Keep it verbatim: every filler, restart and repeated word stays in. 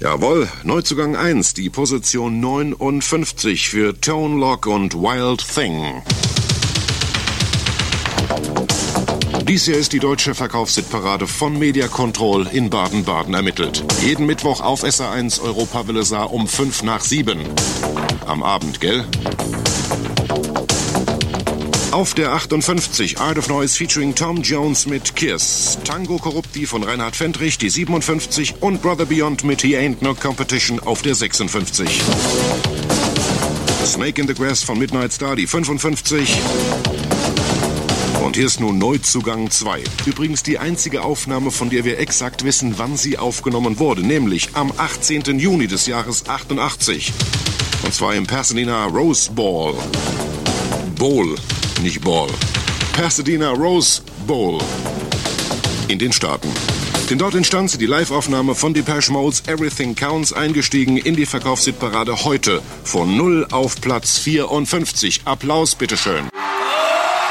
Jawohl, Neuzugang eins, die Position neunundfünfzig für Tone Loc und Wild Thing. Dies hier ist die deutsche Verkaufshitparade von Media Control in Baden-Baden ermittelt. Jeden Mittwoch auf S R eins Europawelle Saar um fünf nach sieben. Am Abend, gell? Auf der achtundfünfzig, Art of Noise featuring Tom Jones mit Kiss, Tango Corrupti von Reinhard Fendrich, die siebenundfünfzig und Brother Beyond mit He Ain't No Competition auf der sechsundfünfzig. Snake in the Grass von Midnight Star, die fünfundfünfzig. Und hier ist nun Neuzugang zwei. Übrigens die einzige Aufnahme, von der wir exakt wissen, wann sie aufgenommen wurde, nämlich am achtzehnten Juni des Jahres achtundachtzig. Und zwar im Pasadena Rose Bowl. Bowl, nicht Ball. Pasadena Rose Bowl. In den Staaten. Denn dort entstand sie, die Live-Aufnahme von Depeche Mode's Everything Counts, eingestiegen in die Verkaufshitparade heute. Von null auf Platz vierundfünfzig. Applaus, bitteschön.